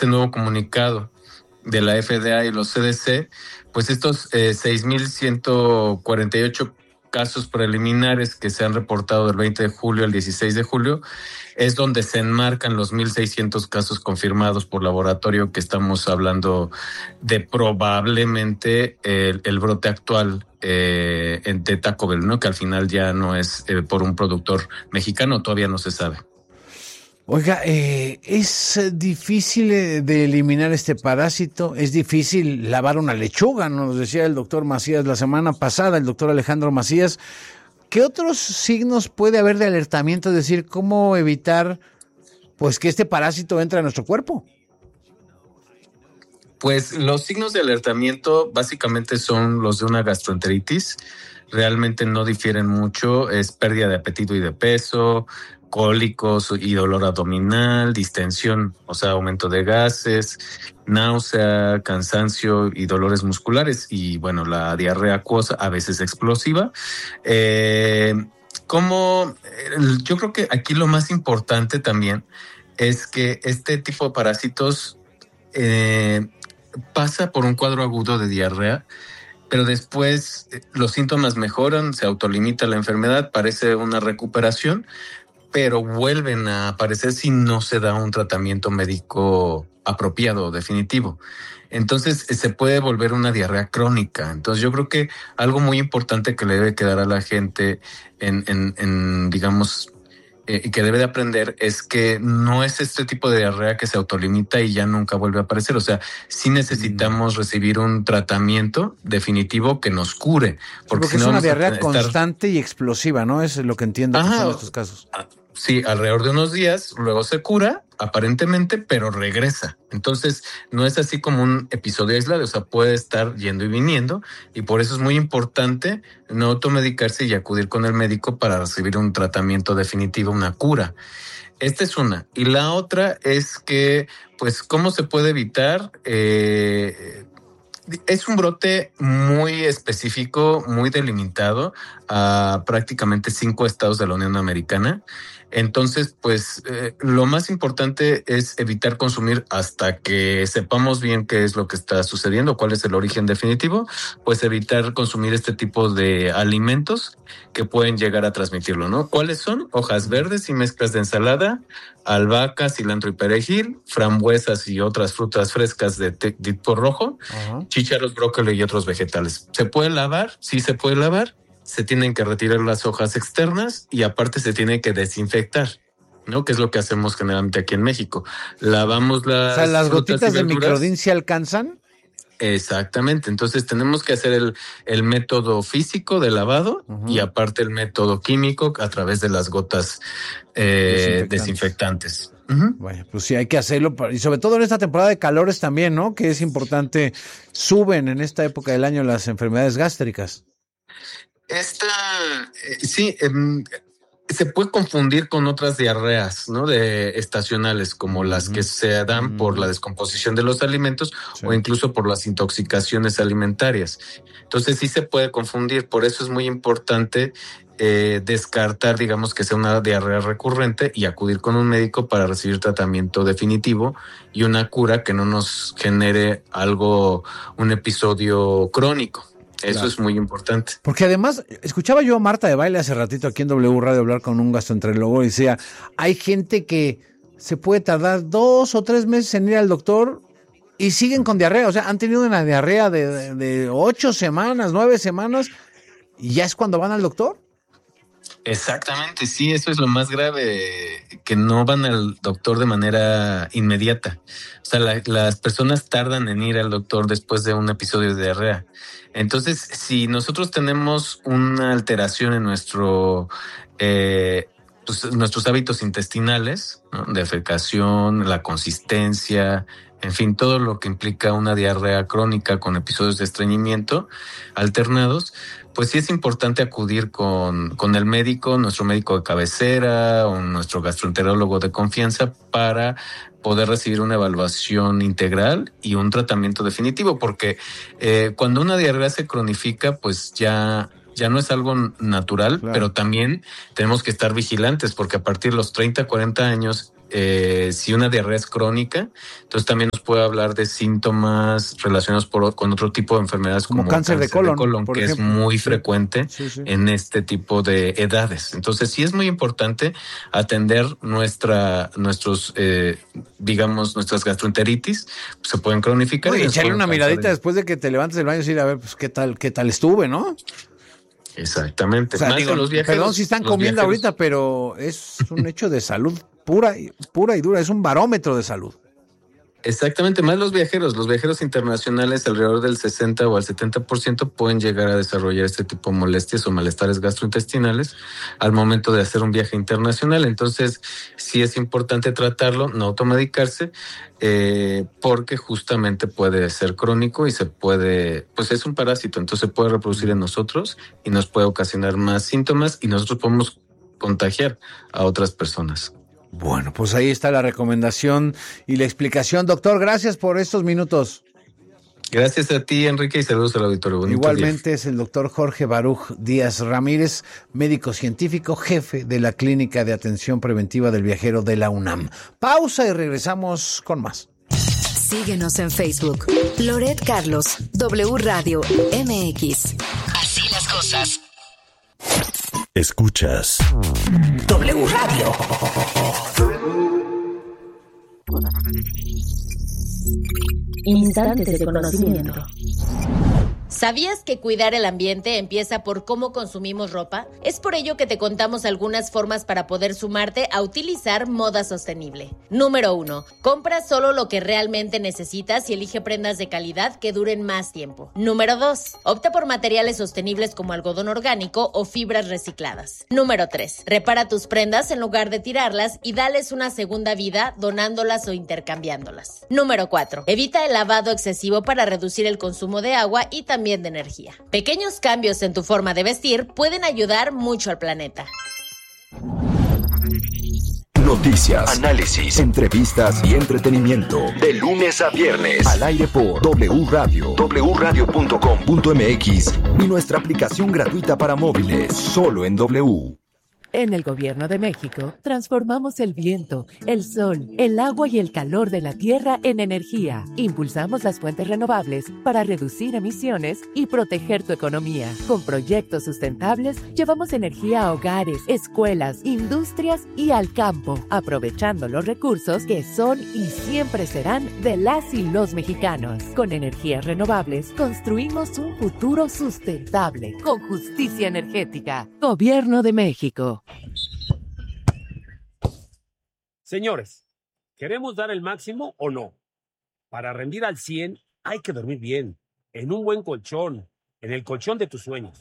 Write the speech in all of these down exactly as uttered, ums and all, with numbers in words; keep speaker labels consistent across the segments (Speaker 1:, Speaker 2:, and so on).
Speaker 1: este nuevo comunicado de la F D A y los C D C, pues estos eh, seis mil ciento cuarenta y ocho casos preliminares que se han reportado del veinte de julio al dieciséis de julio, es donde se enmarcan los mil seiscientos casos confirmados por laboratorio, que estamos hablando de probablemente el, el brote actual eh, de Taco Bell, ¿no? Que al final ya no es eh, por un productor mexicano, todavía no se sabe.
Speaker 2: Oiga, eh, es difícil de eliminar este parásito, es difícil lavar una lechuga, nos decía el doctor Macías la semana pasada, el doctor Alejandro Macías. ¿Qué otros signos puede haber de alertamiento? Es decir, ¿cómo evitar pues que este parásito entre a nuestro cuerpo?
Speaker 1: Pues los signos de alertamiento básicamente son los de una gastroenteritis. Realmente no difieren mucho, es pérdida de apetito y de peso, cólicos y dolor abdominal, distensión, o sea, aumento de gases, náusea, cansancio y dolores musculares, y bueno, la diarrea acuosa, a veces explosiva. Eh, como yo creo que aquí lo más importante también es que este tipo de parásitos eh, pasa por un cuadro agudo de diarrea, pero después los síntomas mejoran, se autolimita la enfermedad, parece una recuperación, pero vuelven a aparecer si no se da un tratamiento médico apropiado, definitivo. Entonces se puede volver una diarrea crónica. Entonces yo creo que algo muy importante que le debe quedar a la gente en, en, en digamos, y eh, que debe de aprender es que no es este tipo de diarrea que se autolimita y ya nunca vuelve a aparecer. O sea, sí necesitamos mm. recibir un tratamiento definitivo que nos cure.
Speaker 2: Porque, porque si no es una diarrea estar... constante y explosiva, ¿no? Es lo que entiendo que son estos casos.
Speaker 1: Sí, alrededor de unos días, luego se cura, aparentemente, pero regresa. Entonces, no es así como un episodio aislado, o sea, puede estar yendo y viniendo, y por eso es muy importante no automedicarse y acudir con el médico para recibir un tratamiento definitivo, una cura. Esta es una. Y la otra es que, pues, ¿cómo se puede evitar? Eh, es un brote muy específico, muy delimitado a prácticamente cinco estados de la Unión Americana. Entonces, pues eh, lo más importante es evitar consumir hasta que sepamos bien qué es lo que está sucediendo, cuál es el origen definitivo, pues evitar consumir este tipo de alimentos que pueden llegar a transmitirlo, ¿no? ¿Cuáles son? Hojas verdes y mezclas de ensalada, albahaca, cilantro y perejil, frambuesas y otras frutas frescas de tipo rojo, uh-huh. chícharos, brócoli y otros vegetales. ¿Se puede lavar? Sí se puede lavar. Se tienen que retirar las hojas externas y aparte se tiene que desinfectar, ¿no? Que es lo que hacemos generalmente aquí en México. Lavamos las...
Speaker 2: O sea, ¿las gotitas de microdin se alcanzan?
Speaker 1: Exactamente. Entonces tenemos que hacer el, el método físico de lavado uh-huh. y aparte el método químico a través de las gotas eh, desinfectantes. desinfectantes.
Speaker 2: Uh-huh. Bueno, pues sí, hay que hacerlo. Y sobre todo en esta temporada de calores también, ¿no? Que es importante. Suben en esta época del año las enfermedades gástricas.
Speaker 1: Esta, eh, sí, eh, se puede confundir con otras diarreas, ¿no? De estacionales, como las que se dan por la descomposición de los alimentos sí. o incluso por las intoxicaciones alimentarias. Entonces sí se puede confundir, por eso es muy importante eh, descartar, digamos, que sea una diarrea recurrente y acudir con un médico para recibir tratamiento definitivo y una cura que no nos genere algo, un episodio crónico. Eso claro. es muy importante.
Speaker 2: Porque además, escuchaba yo a Marta de Baile hace ratito aquí en W Radio hablar con un gastroenterólogo y decía, hay gente que se puede tardar dos o tres meses en ir al doctor y siguen con diarrea. O sea, han tenido una diarrea de, de, de ocho semanas, nueve semanas y ya es cuando van al doctor.
Speaker 1: Exactamente, sí, eso es lo más grave, que no van al doctor de manera inmediata. O sea, la, las personas tardan en ir al doctor después de un episodio de diarrea. Entonces, si nosotros tenemos una alteración en nuestro, eh, pues, nuestros hábitos intestinales, ¿no? Defecación, la consistencia, en fin, todo lo que implica una diarrea crónica con episodios de estreñimiento alternados, pues sí es importante acudir con, con el médico, nuestro médico de cabecera o nuestro gastroenterólogo de confianza para poder recibir una evaluación integral y un tratamiento definitivo, porque eh, cuando una diarrea se cronifica, pues ya... ya no es algo natural, claro. pero también tenemos que estar vigilantes, porque a partir de los treinta, cuarenta años eh, si una diarrea es crónica, entonces también nos puede hablar de síntomas relacionados por, con otro tipo de enfermedades como,
Speaker 2: como cáncer, cáncer de colon,
Speaker 1: de colon
Speaker 2: por
Speaker 1: que
Speaker 2: ejemplo.
Speaker 1: es muy
Speaker 2: sí.
Speaker 1: frecuente sí, sí. en este tipo de edades. Entonces sí es muy importante atender nuestra, nuestros, eh, digamos, nuestras gastroenteritis, pues, se pueden cronificar.
Speaker 2: Oye,
Speaker 1: y
Speaker 2: echarle una miradita
Speaker 1: de...
Speaker 2: después de que te levantes del baño y decir, a ver, pues qué tal, qué tal estuve, ¿no?
Speaker 1: Exactamente.
Speaker 2: O sea,
Speaker 1: Más
Speaker 2: digo,
Speaker 1: los viajeros,
Speaker 2: perdón si están comiendo viajeros. ahorita, pero es un hecho de salud pura, pura y dura, es un barómetro de salud.
Speaker 1: Exactamente, más los viajeros. Los viajeros internacionales, alrededor del sesenta o al setenta por ciento pueden llegar a desarrollar este tipo de molestias o malestares gastrointestinales al momento de hacer un viaje internacional. Entonces, sí es importante tratarlo, no automedicarse, eh, porque justamente puede ser crónico y se puede, pues es un parásito, entonces se puede reproducir en nosotros y nos puede ocasionar más síntomas y nosotros podemos contagiar a otras personas.
Speaker 2: Bueno, pues ahí está la recomendación y la explicación. Doctor, gracias por estos minutos.
Speaker 1: Gracias a ti, Enrique, y saludos al auditorio. Bonito
Speaker 2: Igualmente
Speaker 1: día.
Speaker 2: Es el doctor Jorge Baruch Díaz Ramírez, médico científico, jefe de la Clínica de Atención Preventiva del Viajero de la UNAM. Pausa y regresamos con más.
Speaker 3: Síguenos en Facebook. Loret Carlos, W Radio M X. Así las cosas.
Speaker 4: Escuchas
Speaker 3: W Radio.
Speaker 5: Instantes de conocimiento.
Speaker 6: ¿Sabías que cuidar el ambiente empieza por cómo consumimos ropa? Es por ello que te contamos algunas formas para poder sumarte a utilizar moda sostenible. Número uno. Compra solo lo que realmente necesitas y elige prendas de calidad que duren más tiempo. Número dos. Opta por materiales sostenibles como algodón orgánico o fibras recicladas. Número tres. Repara tus prendas en lugar de tirarlas y dales una segunda vida donándolas o intercambiándolas. Número cuatro. Evita el lavado excesivo para reducir el consumo de agua y también de energía. Pequeños cambios en tu forma de vestir pueden ayudar mucho al planeta.
Speaker 4: Noticias, análisis, entrevistas y entretenimiento. De lunes a viernes. Al aire por W Radio, w radio punto com punto m x y nuestra aplicación gratuita para móviles. Solo en W.
Speaker 5: En el Gobierno de México, transformamos el viento, el sol, el agua y el calor de la tierra en energía. Impulsamos las fuentes renovables para reducir emisiones y proteger tu economía. Con proyectos sustentables, llevamos energía a hogares, escuelas, industrias y al campo, aprovechando los recursos que son y siempre serán de las y los mexicanos. Con energías renovables, construimos un futuro sustentable, con justicia energética. Gobierno de México.
Speaker 7: Señores, ¿queremos dar el máximo o no? Para rendir al cien hay que dormir bien, en un buen colchón, en el colchón de tus sueños.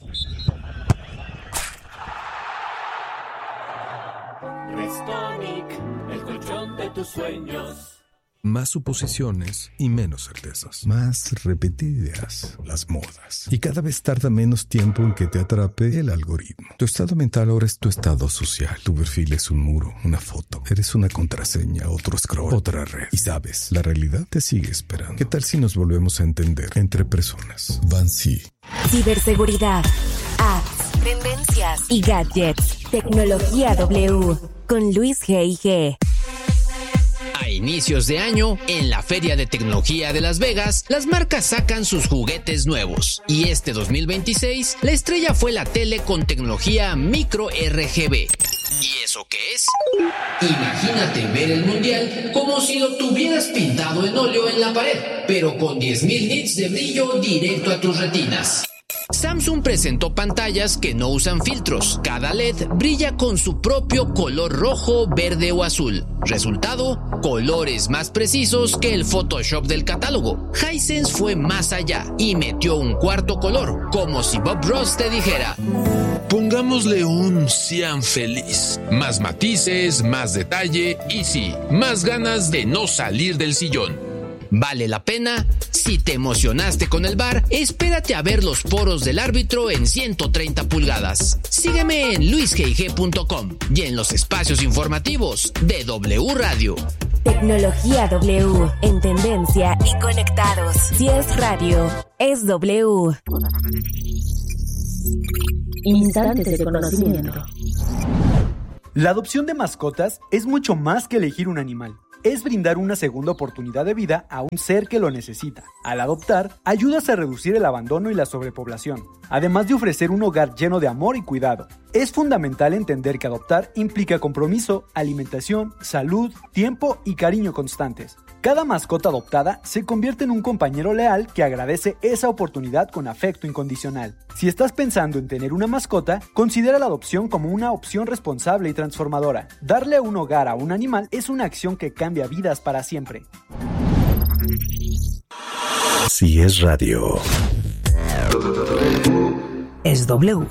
Speaker 8: Restonic, el colchón de tus sueños.
Speaker 9: Más suposiciones y menos certezas. Más repetidas las modas. Y cada vez tarda menos tiempo en que te atrape el algoritmo. Tu estado mental ahora es tu estado social. Tu perfil es un muro, una foto. Eres una contraseña, otro scroll, otra red. Y sabes, la realidad te sigue esperando. ¿Qué tal si nos volvemos a entender entre personas? Bansi.
Speaker 3: Ciberseguridad, apps, tendencias y gadgets. Tecnología W con Luis G I G.
Speaker 10: A inicios de año, en la Feria de Tecnología de Las Vegas, las marcas sacan sus juguetes nuevos. Y este dos mil veintiséis, la estrella fue la tele con tecnología micro R G B. ¿Y eso qué es? Imagínate ver el mundial como si lo tuvieras pintado en óleo en la pared, pero con diez mil nits de brillo directo a tus retinas. Samsung presentó pantallas que no usan filtros. Cada L E D brilla con su propio color rojo, verde o azul. Resultado, colores más precisos que el Photoshop del catálogo. Hisense fue más allá y metió un cuarto color, como si Bob Ross te dijera:
Speaker 11: pongámosle un cian feliz. Más matices, más detalle y sí, más ganas de no salir del sillón.
Speaker 10: ¿Vale la pena? Si te emocionaste con el V A R, espérate a ver los poros del árbitro en ciento treinta pulgadas. Sígueme en luis g i g punto com y en los espacios informativos de W Radio.
Speaker 3: Tecnología W, en tendencia y conectados. Si es radio, es W.
Speaker 5: Instantes de conocimiento.
Speaker 12: La adopción de mascotas es mucho más que elegir un animal. Es brindar una segunda oportunidad de vida a un ser que lo necesita. Al adoptar, ayudas a reducir el abandono y la sobrepoblación, además de ofrecer un hogar lleno de amor y cuidado. Es fundamental entender que adoptar implica compromiso, alimentación, salud, tiempo y cariño constantes. Cada mascota adoptada se convierte en un compañero leal que agradece esa oportunidad con afecto incondicional. Si estás pensando en tener una mascota, considera la adopción como una opción responsable y transformadora. Darle un hogar a un animal es una acción que cambia vidas para siempre.
Speaker 4: Si es radio,
Speaker 13: es W.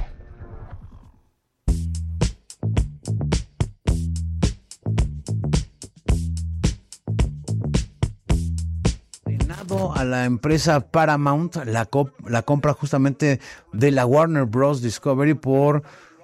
Speaker 2: A la empresa Paramount, la, co- la compra justamente de la Warner Bros. Discovery por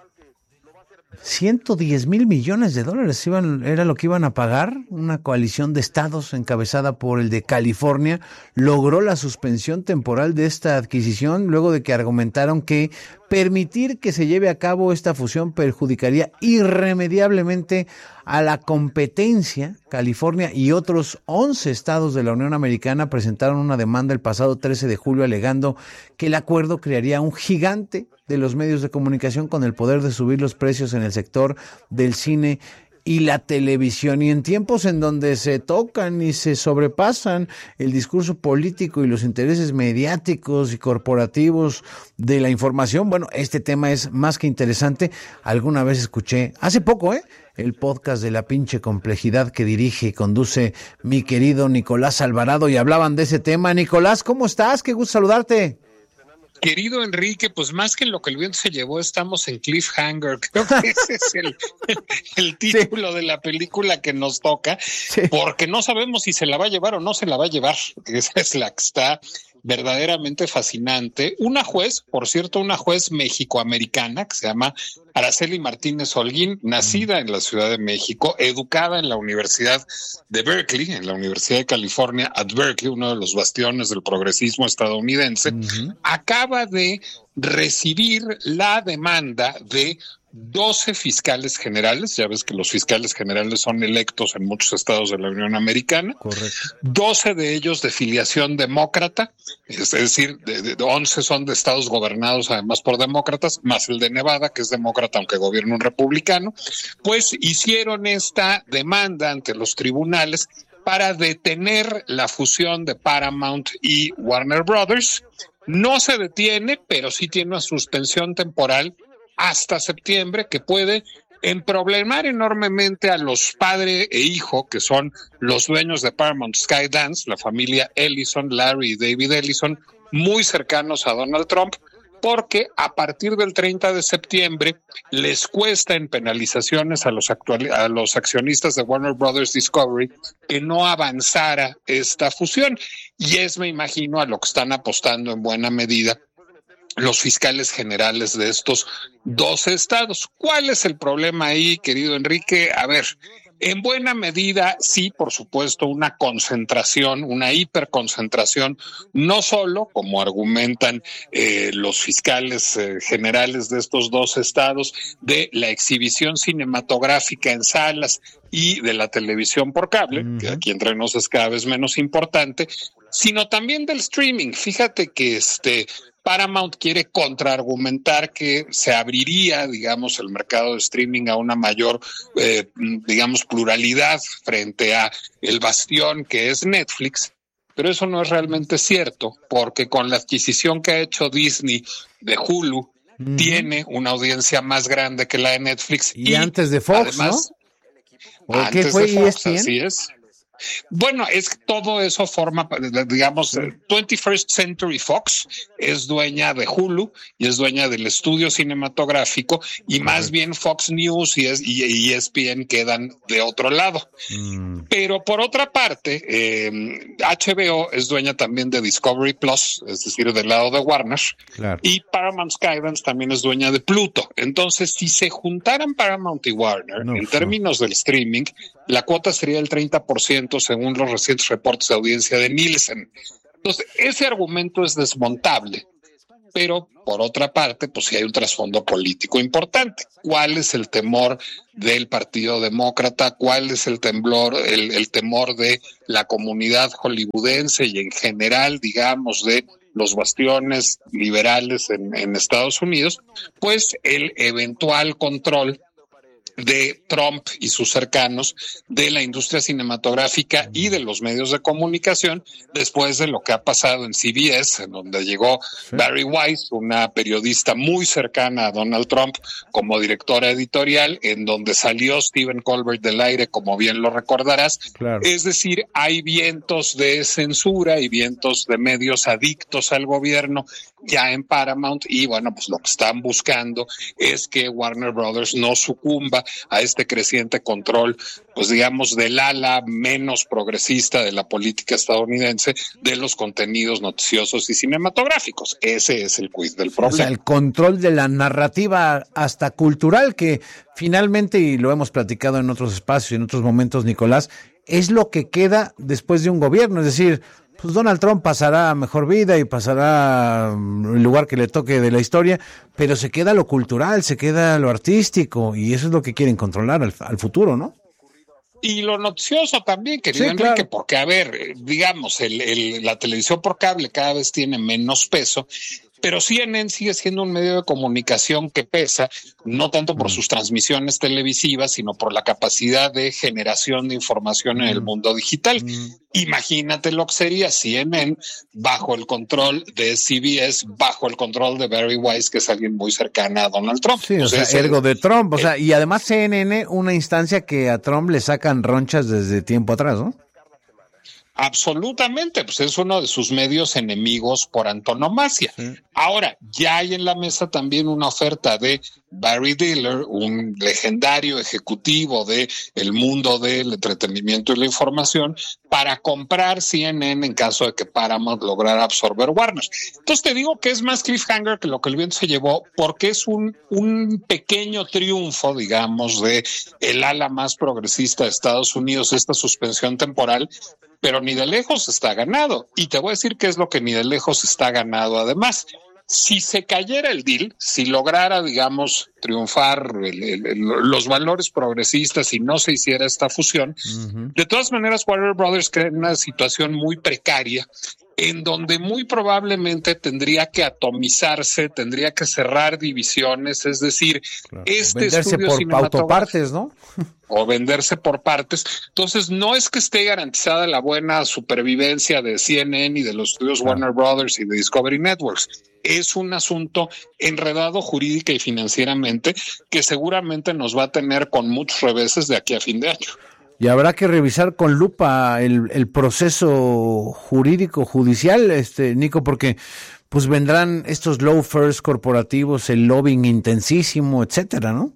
Speaker 2: ciento diez mil millones de dólares. Iban, era lo que iban a pagar. Una coalición de estados encabezada por el de California logró la suspensión temporal de esta adquisición luego de que argumentaron que permitir que se lleve a cabo esta fusión perjudicaría irremediablemente a la competencia. California y otros once estados de la Unión Americana presentaron una demanda el pasado trece de julio alegando que el acuerdo crearía un gigante de los medios de comunicación con el poder de subir los precios en el sector del cine y la televisión. Y en tiempos en donde se tocan y se sobrepasan el discurso político y los intereses mediáticos y corporativos de la información, bueno, este tema es más que interesante. Alguna vez escuché, hace poco, ¿eh? el podcast de la pinche complejidad que dirige y conduce mi querido Nicolás Alvarado y hablaban de ese tema. Nicolás, ¿cómo estás? Qué gusto saludarte.
Speaker 14: Querido Enrique, pues más que en lo que el viento se llevó, estamos en cliffhanger. Creo que ese es el, el, el título sí. de la película que nos toca, sí. porque no sabemos si se la va a llevar o no se la va a llevar. Esa es la que está verdaderamente fascinante. Una juez, por cierto, una juez mexicoamericana que se llama Araceli Martínez Holguín, nacida en la Ciudad de México, educada en la Universidad de Berkeley, en la Universidad de California at Berkeley, uno de los bastiones del progresismo estadounidense, uh-huh. acaba de recibir la demanda de doce fiscales generales. Ya ves que los fiscales generales son electos en muchos estados de la Unión Americana.
Speaker 2: Correcto.
Speaker 14: doce de ellos de filiación demócrata, es decir, de, de, de once son de estados gobernados además por demócratas, más el de Nevada, que es demócrata aunque gobierna un republicano. Pues hicieron esta demanda ante los tribunales para detener la fusión de Paramount y Warner Brothers. No se detiene, pero sí tiene una suspensión temporal hasta septiembre que puede emproblemar enormemente a los padre e hijo, que son los dueños de Paramount Skydance, la familia Ellison, Larry y David Ellison, muy cercanos a Donald Trump, porque a partir del treinta de septiembre les cuesta en penalizaciones a los, actual, a los accionistas de Warner Brothers Discovery que no avanzara esta fusión. Y es, me imagino, a lo que están apostando en buena medida los fiscales generales de estos doce estados. ¿Cuál es el problema ahí, querido Enrique? A ver, en buena medida, sí, por supuesto, una concentración, una hiperconcentración, no solo, como argumentan eh, los fiscales eh, generales de estos dos estados, de la exhibición cinematográfica en salas y de la televisión por cable, uh-huh. que aquí entre nos es cada vez menos importante, sino también del streaming. Fíjate que este Paramount quiere contraargumentar que se abriría, digamos, el mercado de streaming a una mayor, eh, digamos, pluralidad frente a el bastión que es Netflix, pero eso no es realmente cierto, porque con la adquisición que ha hecho Disney de Hulu, mm. tiene una audiencia más grande que la de Netflix.
Speaker 2: Y, y antes de Fox, además, ¿no? ¿O qué fue
Speaker 14: de Fox, así es. Bueno, es que todo eso forma, digamos, twenty-first Century Fox es dueña de Hulu y es dueña del estudio cinematográfico, y más bien Fox News y, es, y, y E S P N quedan de otro lado. Mm. Pero por otra parte, eh, H B O es dueña también de Discovery Plus, es decir, del lado de Warner, claro. Y Paramount Skydance también es dueña de Pluto. Entonces, si se juntaran Paramount y Warner, no, en términos no. del streaming, la cuota sería del treinta por ciento según los recientes reportes de audiencia de Nielsen. Entonces, ese argumento es desmontable, pero por otra parte, pues sí hay un trasfondo político importante. ¿Cuál es el temor del Partido Demócrata? ¿Cuál es el temblor, el, el temor de la comunidad hollywoodense y en general, digamos, de los bastiones liberales en, en Estados Unidos? Pues el eventual control de Trump y sus cercanos de la industria cinematográfica y de los medios de comunicación después de lo que ha pasado en C B S, en donde llegó sí. Barry Weiss, una periodista muy cercana a Donald Trump como directora editorial, en donde salió Stephen Colbert del aire, como bien lo recordarás. Claro. Es decir, hay vientos de censura y vientos de medios adictos al gobierno ya en Paramount, y bueno, pues lo que están buscando es que Warner Brothers no sucumba a este creciente control, pues digamos, del ala menos progresista de la política estadounidense de los contenidos noticiosos y cinematográficos. Ese es el quiz del problema.
Speaker 2: O sea, el control de la narrativa hasta cultural, que finalmente, y lo hemos platicado en otros espacios y en otros momentos, Nicolás, es lo que queda después de un gobierno, es decir, pues Donald Trump pasará a mejor vida y pasará el lugar que le toque de la historia, pero se queda lo cultural, se queda lo artístico, y eso es lo que quieren controlar al, al futuro, ¿no?
Speaker 14: Y lo noticioso también, querido sí, Enrique, claro. Porque, a ver, digamos, el, el, la televisión por cable cada vez tiene menos peso, pero C N N sigue siendo un medio de comunicación que pesa, no tanto por sus transmisiones televisivas, sino por la capacidad de generación de información en el mundo digital. Imagínate lo que sería C N N bajo el control de C B S, bajo el control de Barry Weiss, que es alguien muy cercana a Donald Trump.
Speaker 2: Sí, o sea, es ergo el, de Trump, o el, sea, y además C N N, una instancia que a Trump le sacan ronchas desde tiempo atrás, ¿no?
Speaker 14: Absolutamente, pues es uno de sus medios enemigos por antonomasia. Sí. Ahora, ya hay en la mesa también una oferta de Barry Diller, un legendario ejecutivo de el mundo del entretenimiento y la información, para comprar C N N en caso de que Paramount lograra absorber Warner. Entonces te digo que es más cliffhanger que lo que el viento se llevó, porque es un, un pequeño triunfo, digamos, de el ala más progresista de Estados Unidos, esta suspensión temporal, pero ni de lejos está ganado. Y te voy a decir qué es lo que ni de lejos está ganado además. Si se cayera el deal, si lograra, digamos, triunfar el, el, el, los valores progresistas y no se hiciera esta fusión, uh-huh. de todas maneras Warner Brothers queda en una situación muy precaria, en donde muy probablemente tendría que atomizarse, tendría que cerrar divisiones, es decir, claro. este
Speaker 2: venderse por autopartes, ¿no?
Speaker 14: O venderse por partes. Entonces, no es que esté garantizada la buena supervivencia de C N N y de los estudios claro. Warner Brothers y de Discovery Networks. Es un asunto enredado jurídica y financieramente que seguramente nos va a tener con muchos reveses de aquí a fin de año.
Speaker 2: Y habrá que revisar con lupa el, el proceso jurídico judicial, este Nico, porque pues vendrán estos lawfers corporativos, el lobbying intensísimo, etcétera, ¿no?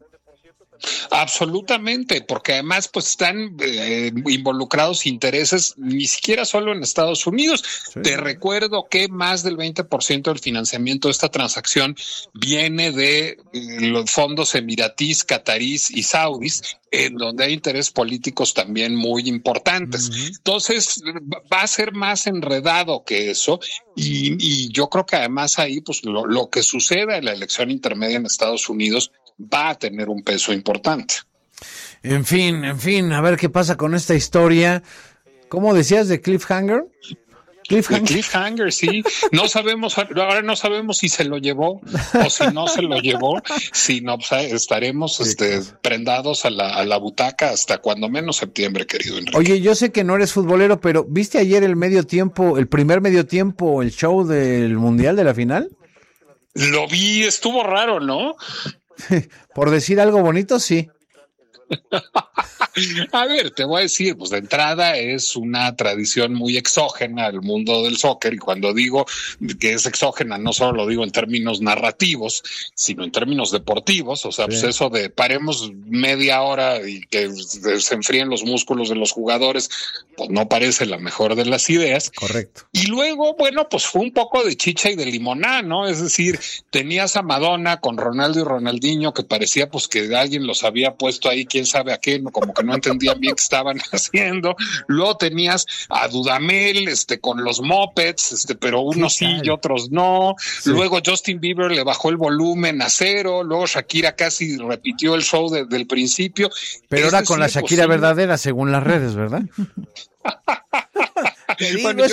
Speaker 14: Absolutamente, porque además pues están eh, involucrados intereses ni siquiera solo en Estados Unidos. Sí. Te recuerdo que más del veinte por ciento del financiamiento de esta transacción viene de eh, los fondos emiratíes, catarís y saudíes, en donde hay intereses políticos también muy importantes. Uh-huh. Entonces va a ser más enredado que eso, y, y yo creo que además ahí pues lo, lo que suceda en la elección intermedia en Estados Unidos va a tener un peso importante.
Speaker 2: En fin, en fin, a ver qué pasa con esta historia. ¿Cómo decías de cliffhanger?
Speaker 14: Cliffhanger. Cliffhanger, sí. No sabemos, ahora no sabemos si se lo llevó o si no se lo llevó. Si no, pues, estaremos este, prendados a la, a la butaca hasta cuando menos septiembre, querido Enrique.
Speaker 2: Oye, yo sé que no eres futbolero, pero ¿viste ayer el medio tiempo, el primer medio tiempo, el show del Mundial de la final?
Speaker 14: Lo vi, estuvo raro, ¿no?
Speaker 2: Por decir algo bonito, sí.
Speaker 14: A ver, te voy a decir, pues de entrada es una tradición muy exógena al mundo del soccer, y cuando digo que es exógena no solo lo digo en términos narrativos, sino en términos deportivos, o sea, sí. pues eso de paremos media hora y que se enfríen los músculos de los jugadores, pues no parece la mejor de las ideas.
Speaker 2: Correcto.
Speaker 14: Y luego, bueno, pues fue un poco de chicha y de limoná, ¿no? Es decir, tenías a Madonna con Ronaldo y Ronaldinho, que parecía pues que alguien los había puesto ahí, quién sabe a qué, no, como que no entendían bien qué estaban haciendo. Luego tenías a Dudamel, este, con los mopeds, este, pero unos sí y otros no. Sí. Luego Justin Bieber le bajó el volumen a cero. Luego Shakira casi repitió el show de, del principio.
Speaker 2: Pero ahora con la Shakira verdadera, según las redes, ¿verdad?
Speaker 14: Bueno,